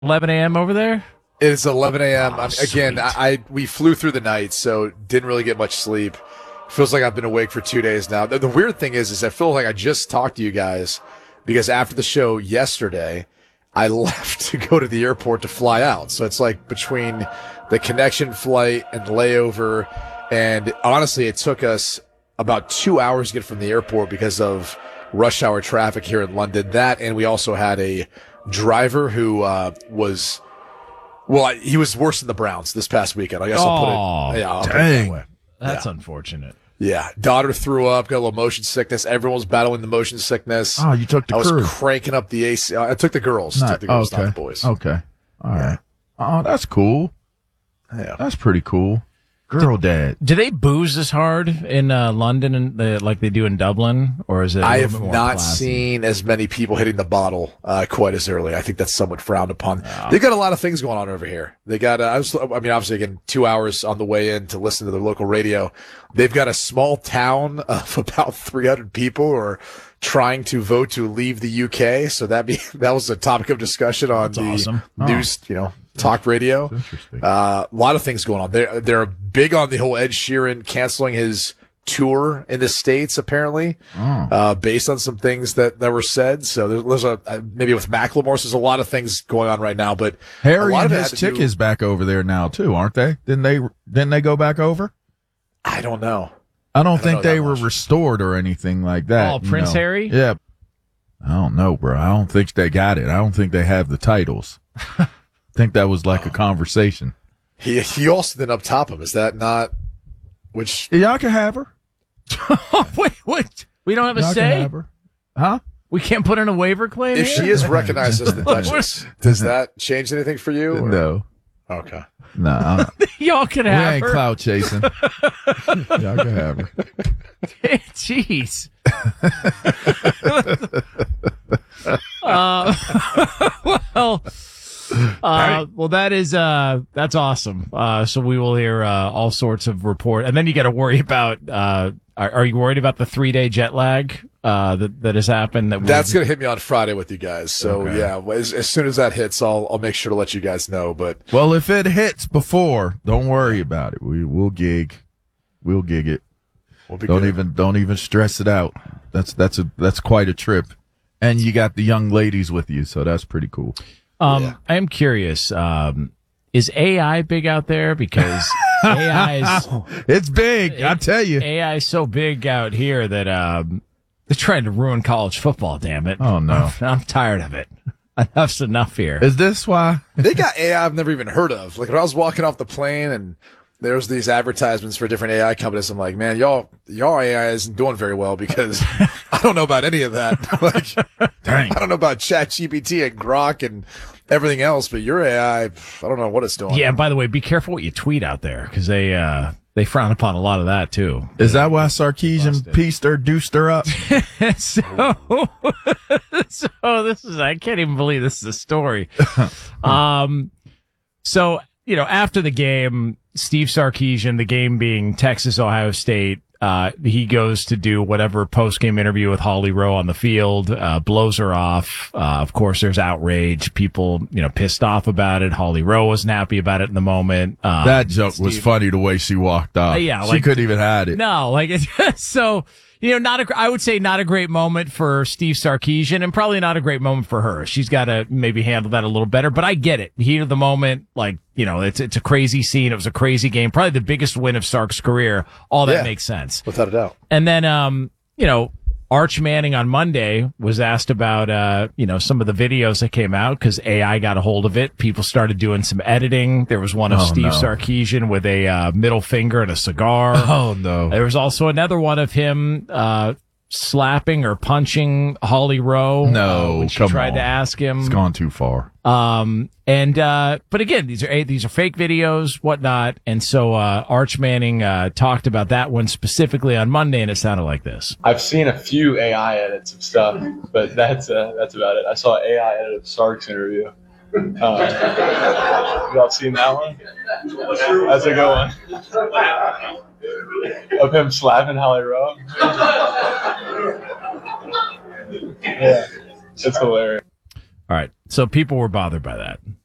11 a.m. over there? It's 11 a.m. Again, we flew through the night, so didn't really get much sleep. Feels like I've been awake for 2 days now. The weird thing is I feel like I just talked to you guys because after the show yesterday, I left to go to the airport to fly out. So it's like between the connection flight and layover. And honestly, it took us about 2 hours to get from the airport because of rush hour traffic here in London. That, and we also had a driver who he was worse than the Browns this past weekend. I guess I'll put it that way. That's unfortunate. Yeah. Daughter threw up, got a little motion sickness. Everyone was battling the motion sickness. Oh, you took the crew. I was cranking up the AC. I took the girls. Not the boys. Okay. All right. Oh, that's cool. Yeah. That's pretty cool. Girl dad. Do they booze this hard in London and like they do in Dublin, or is it? I have not seen as many people hitting the bottle quite as early. I think that's somewhat frowned upon. They've got a lot of things going on over here. They got. Obviously, again, 2 hours on the way in to listen to the local radio. They've got a small town of about 300 people who are trying to vote to leave the UK. So that was a topic of discussion on the news. Talk radio. A lot of things going on. They're big on the whole Ed Sheeran canceling his tour in the States, apparently, based on some things that were said. So there's maybe with Macklemore, so there's a lot of things going on right now. But Harry and his chick is back over there now too, aren't they? Didn't they go back over? I don't know. I don't think they were restored or anything like that. Oh, Prince Harry? Yeah. I don't know, bro. I don't think they got it. I don't think they have the titles. I think that was like a conversation. He also then up top him. Is that not? Which y'all can have her. Wait. We don't have a say? Can have her. Huh? We can't put in a waiver claim? If she is recognized as the Duchess, does that change anything for you? Or? No. Okay. No. Y'all can have her. We ain't clout chasing. Y'all can have her. Jeez. Well, that's awesome. So we will hear all sorts of report, and then you got to worry about. Are you worried about the 3-day jet lag that has happened? That's going to hit me on Friday with you guys. So yeah, as soon as that hits, I'll make sure to let you guys know. But if it hits before, don't worry about it. We'll gig it. Don't even stress it out. That's quite a trip, and you got the young ladies with you, so that's pretty cool. I am curious. Is AI big out there? Because it's big. I tell you, AI is so big out here that they're trying to ruin college football. Damn it! Oh no, I'm tired of it. Enough's enough here. Is this why they got AI I've never even heard of? Like when I was walking off the plane and there's these advertisements for different AI companies. I'm like, man, y'all AI isn't doing very well because I don't know about any of that. Like, dang, I don't know about ChatGPT and Grok and everything else, but your AI, I don't know what it's doing. Yeah, and by the way, be careful what you tweet out there because they frown upon a lot of that too. Is that why Sarkeesian pieced her, deuced her up? So this is, I can't even believe this is a story. So, after the game, Steve Sarkisian, the game being Texas, Ohio State, he goes to do whatever post-game interview with Holly Rowe on the field, blows her off. Of course, there's outrage. People, pissed off about it. Holly Rowe wasn't happy about it in the moment. That joke was funny the way she walked off. Yeah, she couldn't even hide it. No, so, I would say not a great moment for Steve Sarkisian and probably not a great moment for her. She's got to maybe handle that a little better, but I get it. Heat of the moment, it's a crazy scene. It was a crazy game. Probably the biggest win of Sark's career. All that makes sense. Without a doubt. And then, Arch Manning on Monday was asked about, some of the videos that came out because AI got a hold of it. People started doing some editing. There was one of Steve Sarkisian with a middle finger and a cigar. Oh, no. There was also another one of him slapping or punching Holly Rowe. No, when she tried to ask him. It's gone too far. But again, these are fake videos, whatnot. And so, Arch Manning, talked about that one specifically on Monday, and it sounded like this. I've seen a few AI edits of stuff, but that's about it. I saw an AI edit of Sark's interview. Y'all seen that one? That's a good one. Of him slapping Holly Rowe. Yeah, it's hilarious. All right. So people were bothered by that.